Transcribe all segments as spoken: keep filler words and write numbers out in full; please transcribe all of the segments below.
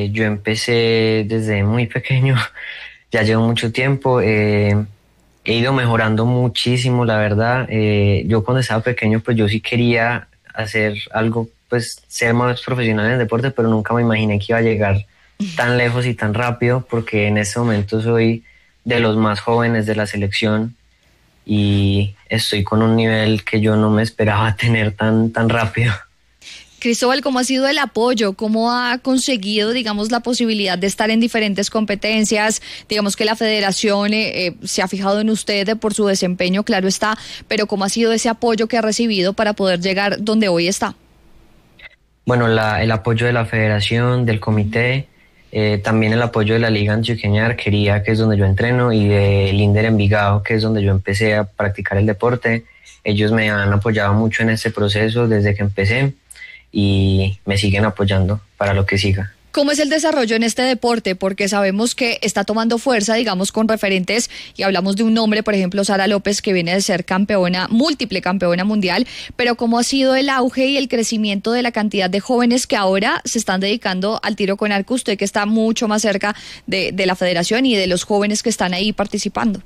eh, yo empecé desde muy pequeño, ya llevo mucho tiempo, eh, he ido mejorando muchísimo, la verdad. Eh, yo cuando estaba pequeño, pues yo sí quería hacer algo, pues ser más profesional en el deporte, pero nunca me imaginé que iba a llegar tan lejos y tan rápido, porque en este momento soy de los más jóvenes de la selección y estoy con un nivel que yo no me esperaba tener tan, tan rápido. Cristóbal, ¿cómo ha sido el apoyo? ¿Cómo ha conseguido, digamos, la posibilidad de estar en diferentes competencias? Digamos que la federación eh, eh, se ha fijado en usted por su desempeño, claro está, pero ¿cómo ha sido ese apoyo que ha recibido para poder llegar donde hoy está? Bueno, la, el apoyo de la federación, del comité, eh, también el apoyo de la Liga Antioqueña de Arquería, que es donde yo entreno, y de Linder Envigado, que es donde yo empecé a practicar el deporte. Ellos me han apoyado mucho en este proceso desde que empecé y me siguen apoyando para lo que siga. ¿Cómo es el desarrollo en este deporte? Porque sabemos que está tomando fuerza, digamos, con referentes, y hablamos de un nombre, por ejemplo, Sara López, que viene de ser campeona, múltiple campeona mundial, pero ¿cómo ha sido el auge y el crecimiento de la cantidad de jóvenes que ahora se están dedicando al tiro con arco? Usted que está mucho más cerca de, de la federación y de los jóvenes que están ahí participando.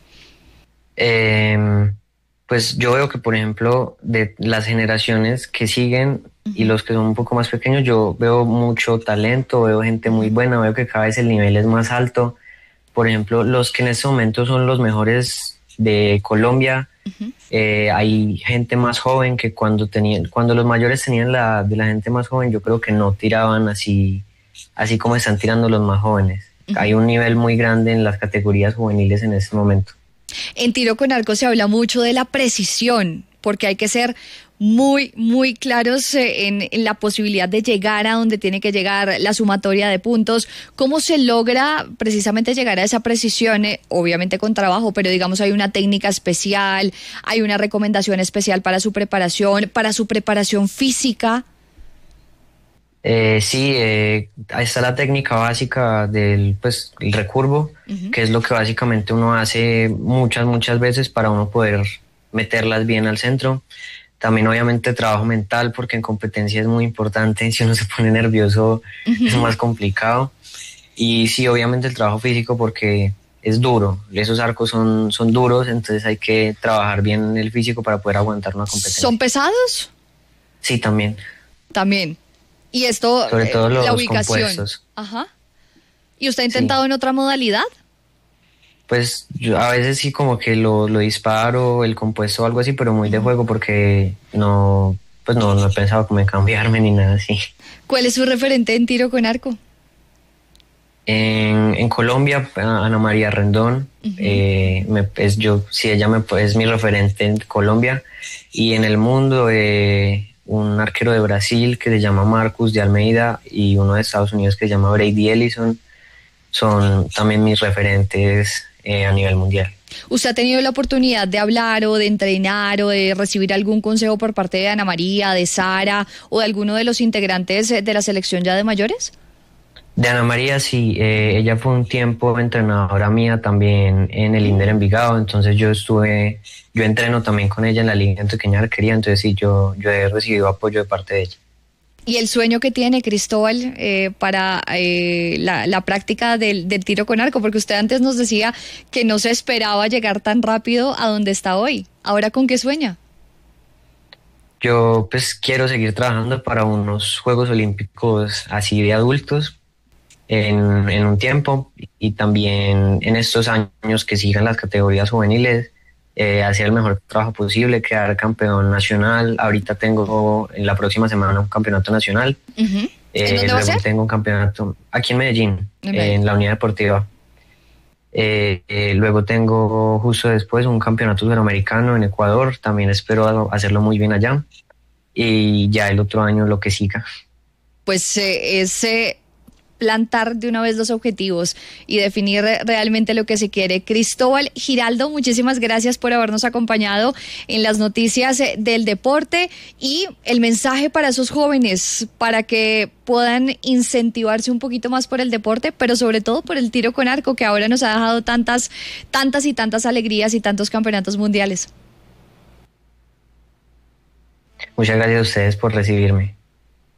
Eh, pues yo veo que, por ejemplo, de las generaciones que siguen y los que son un poco más pequeños, yo veo mucho talento, veo gente muy buena, veo que cada vez el nivel es más alto. Por ejemplo, los que en este momento son los mejores de Colombia, uh-huh. eh, hay gente más joven que cuando tenían, cuando los mayores tenían la de la gente más joven, yo creo que no tiraban así, así como están tirando los más jóvenes. Uh-huh. Hay un nivel muy grande en las categorías juveniles en este momento. En tiro con arco se habla mucho de la precisión, porque hay que ser muy, muy claros en, en la posibilidad de llegar a donde tiene que llegar la sumatoria de puntos. ¿Cómo se logra precisamente llegar a esa precisión? Eh, obviamente con trabajo, pero digamos hay una técnica especial, hay una recomendación especial para su preparación, para su preparación física. Eh, sí, eh, ahí está la técnica básica del pues el recurvo, uh-huh. que es lo que básicamente uno hace muchas, muchas veces para uno poder meterlas bien al centro. También obviamente trabajo mental, porque en competencia es muy importante. Si uno se pone nervioso, uh-huh. es más complicado. Y sí, obviamente el trabajo físico, porque es duro. Esos arcos son, son duros, entonces hay que trabajar bien el físico para poder aguantar una competencia. ¿Son pesados? Sí, también. También. Y esto, sobre todo los la ubicación. Compuestos. Ajá. ¿Y usted ha intentado sí. en otra modalidad? Pues yo a veces sí como que lo, lo disparo, el compuesto o algo así, pero muy de juego, porque no, pues no, no he pensado como en cambiarme ni nada así. ¿Cuál es su referente en tiro con arco? En, en Colombia, Ana María Rendón, uh-huh. eh, me, es yo, sí, ella me, es mi referente en Colombia, y en el mundo eh, un arquero de Brasil que se llama Marcus de Almeida y uno de Estados Unidos que se llama Brady Ellison, son también mis referentes eh, a nivel mundial. ¿Usted ha tenido la oportunidad de hablar o de entrenar o de recibir algún consejo por parte de Ana María, de Sara o de alguno de los integrantes de la selección ya de mayores? De Ana María sí, eh, ella fue un tiempo entrenadora mía también en el Linder Envigado, entonces yo estuve, yo entreno también con ella en la Liga Antioqueña de Arquería, entonces sí, yo, yo he recibido apoyo de parte de ella. ¿Y el sueño que tiene Cristóbal eh, para eh, la, la práctica del, del tiro con arco? Porque usted antes nos decía que no se esperaba llegar tan rápido a donde está hoy. ¿Ahora con qué sueña? Yo pues quiero seguir trabajando para unos Juegos Olímpicos así de adultos en, en un tiempo, y también en estos años que sigan las categorías juveniles, Eh, hacer el mejor trabajo posible, quedar campeón nacional. Ahorita tengo en la próxima semana un campeonato nacional. Uh-huh. Eh, ¿En dónde va a ser? Tengo un campeonato aquí en Medellín, ¿En, eh, en la Unidad Deportiva. Eh, eh, luego tengo justo después un campeonato sudamericano en Ecuador. También espero hacerlo muy bien allá. Y ya el otro año lo que siga. Pues eh, ese... plantar de una vez los objetivos y definir realmente lo que se quiere. Cristóbal Giraldo, muchísimas gracias por habernos acompañado en las noticias del deporte, y el mensaje para esos jóvenes, para que puedan incentivarse un poquito más por el deporte, pero sobre todo por el tiro con arco, que ahora nos ha dejado tantas, tantas y tantas alegrías y tantos campeonatos mundiales. Muchas gracias a ustedes por recibirme.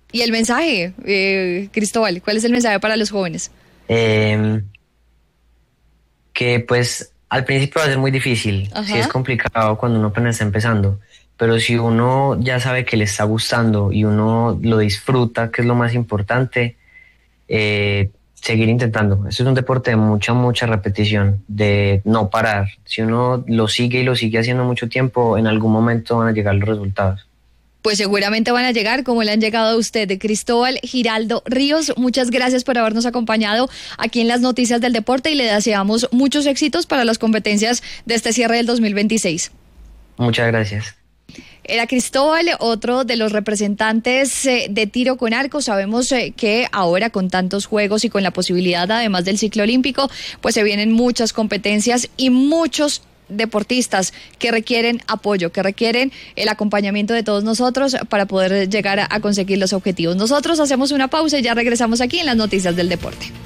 ¿Y el mensaje, eh, Cristóbal? ¿Cuál es el mensaje para los jóvenes? Eh, que pues al principio va a ser muy difícil, Ajá. sí es complicado cuando uno apenas está empezando, pero si uno ya sabe que le está gustando y uno lo disfruta, que es lo más importante, eh, seguir intentando. Esto es un deporte de mucha, mucha repetición, de no parar. Si uno lo sigue y lo sigue haciendo mucho tiempo, en algún momento van a llegar los resultados. Pues seguramente van a llegar como le han llegado a usted. Cristóbal Giraldo Ríos, muchas gracias por habernos acompañado aquí en las noticias del deporte y le deseamos muchos éxitos para las competencias de este cierre del dos mil veintiséis. Muchas gracias. Era Cristóbal, otro de los representantes eh, de tiro con arco. Sabemos eh, que ahora con tantos juegos y con la posibilidad además del ciclo olímpico, pues se vienen muchas competencias y muchos deportistas que requieren apoyo, que requieren el acompañamiento de todos nosotros para poder llegar a, a conseguir los objetivos. Nosotros hacemos una pausa y ya regresamos aquí en las noticias del deporte.